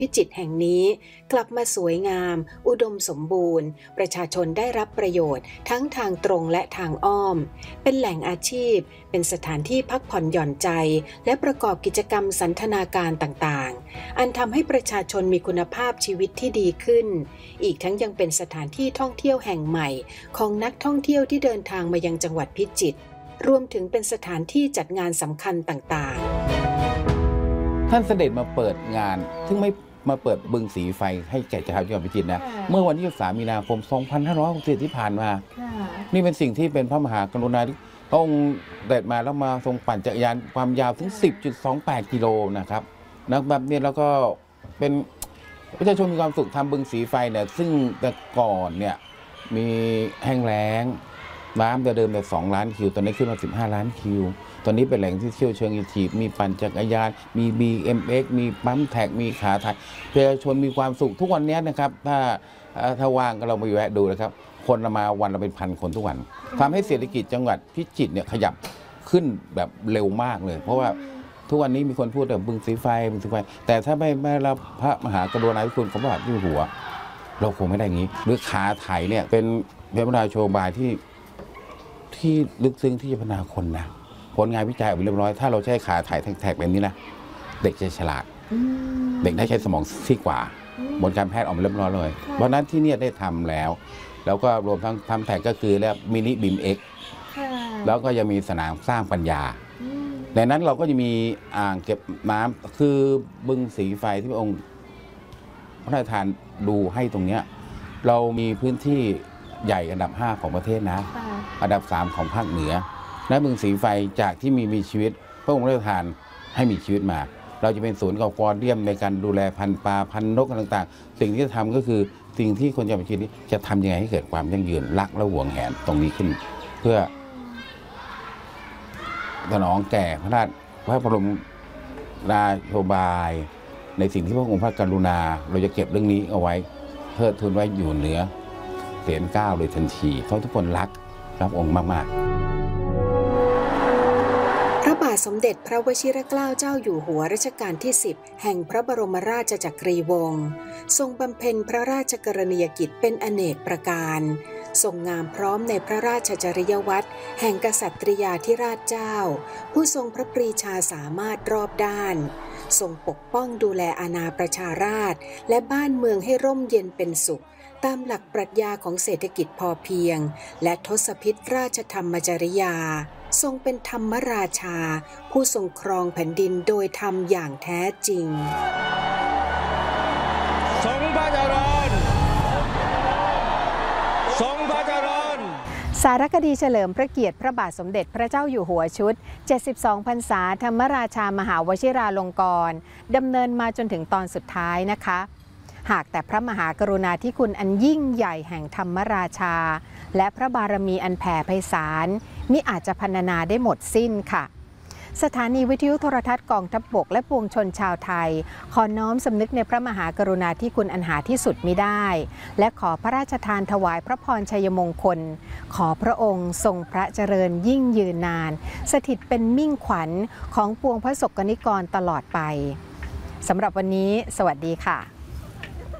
พิจิตรแห่งนี้กลับมาสวยงามอุดมสมบูรณ์ประชาชนได้รับประโยชน์ทั้งทางตรงและทางอ้อมเป็นแหล่งอาชีพเป็นสถานที่พักผ่อนหย่อนใจและประกอบกิจกรรมสันทนาการต่างๆอันทำให้ประชาชนมีคุณภาพชีวิตที่ดีขึ้นอีกทั้งยังเป็นสถานที่ท่องเที่ยวแห่งใหม่ของนักท่องเที่ยวที่เดินทางมายังจังหวัดพิจิตรรวมถึงเป็นสถานที่จัดงานสำคัญต่างๆท่านเสด็จมาเปิดงานซึ่งไม่มาเปิดบึงสีไฟให้แก่ชาวจังหวัดพิจิตรนะเมื่อวันที่23 มีนาคม 2560 ที่ผ่านมานี่เป็นสิ่งที่เป็นพระมหากรุณาธิคุณพระองค์เสด็จมาแล้วมาทรงปั่นจักรยานความยาวถึง 10.28 กิโลนะครับแบบนี้แล้วก็เป็นประชาชนมีความสุขทำบึงสีไฟเนี่ยซึ่งแต่ก่อนเนี่ยมีแห้งแล้งน้ำเดิมแต่2 ล้านคิวตอนนี้ขึ้นมา15 ล้านคิวตอนนี้เป็นแหล่งที่เที่ยวเชิงอีทีมีปั่นจักรยานมี BMX มีปั๊มแท็กมีขาถ่ายประชาชนมีความสุขทุกวันนี้นะครับถ้าว่างก็เราไปแวะดูนะครับคนมาวันละเป็น1,000 คนทุกวันทำให้เศรษฐกิจจังหวัดพิจิตรเนี่ยขยับขึ้นแบบเร็วมากเลยเพราะว่าทุกวันนี้มีคนพูดแต่บึงสีไฟแต่ถ้าไม่รับพระมหากรุณาธิคุณของพระบาทอยู่หัวเราคงไม่ได้งี้หรือขาถ่ายเนี่ยเป็นพระราโชบายที่ลึกซึ้งที่จะพัฒนาคนนะผลงานวิจัยออกมาเรียบร้อยถ้าเราใช้ขาถ่ายแท็กแบบนี้นะเด็กจะฉลาดเด็กได้ใช้สมองซีกว่าบนการแพทย์ออกมาเรียบร้อยเลยเพราะนั้นที่นี่ได้ทำแล้วก็รวมทั้งทำแท็กก็คือแล้วมินิบิมเอ็กแล้วก็ยังมีสนามสร้างปัญญาในนั้นเราก็จะมีอ่างเก็บน้ำคือบึงสีไฟที่พระองค์พระราชทานดูให้ตรงนี้เรามีพื้นที่ใหญ่อันดับ5ของประเทศนะอันดับ3ของภาคเหนือและบึงสีไฟจากที่มีชีวิตพระองค์พระราชทานให้มีชีวิตมาเราจะเป็นศูนย์กอเดียมในการดูแลพันธุ์ปลาพันธุ์นกต่างๆสิ่งที่จะทำก็คือสิ่งที่คนจังหวัดพิจิตรจะทำยังไงให้เกิดความยั่งยืนรักและหวงแหนตรงนี้ขึ้นเพื่อถนองแก่พระบรมราโชบายในสิ่งที่พระองค์พระกรุณาเราจะเก็บเรื่องนี้เอาไว้เทิดทูนไว้อยู่เหนือเสียนเก้าเลยทันทีเพราะทุกคนรักองค์มากๆพระบาทสมเด็จพระวชิรเกล้าเจ้าอยู่หัวรัชกาลที่10แห่งพระบรมราชจักรีวงศ์ทรงบำเพ็ญพระราชกรณียกิจเป็นอเนกประการทรงงามพร้อมในพระราชจริยวัตรแห่งกษัตริยาธิราชเจ้าผู้ทรงพระปรีชาสามารถรอบด้านทรงปกป้องดูแลอาณาประชาราษฎร์และบ้านเมืองให้ร่มเย็นเป็นสุขตามหลักปรัชญาของเศรษฐกิจพอเพียงและทศพิธราชธรรมจริยาทรงเป็นธรรมราชาผู้ทรงครองแผ่นดินโดยธรรมอย่างแท้จริงทรงพระเจริญทรงพระเจริญสารคดีเฉลิมพระเกียรติพระบาทสมเด็จพระเจ้าอยู่หัวชุด72 พรรษาธรรมราชามหาวชิราลงกรณ์ดำเนินมาจนถึงตอนสุดท้ายนะคะหากแต่พระมหากรุณาธิคุณอันยิ่งใหญ่แห่งธรรมราชาและพระบารมีอันแผ่ไพศาลมิอาจจะพรรณนาได้หมดสิ้นค่ะสถานีวิทยุโทรทัศน์กองทัพบกและปวงชนชาวไทยขอน้อมสำนึกในพระมหากรุณาธิคุณอันหาที่สุดมิได้และขอพระราชทานถวายพระพรชัยมงคลขอพระองค์ทรงพระเจริญยิ่งยืนนานสถิตเป็นมิ่งขวัญของปวงพระสกนิกรตลอดไปสำหรับวันนี้สวัสดีค่ะ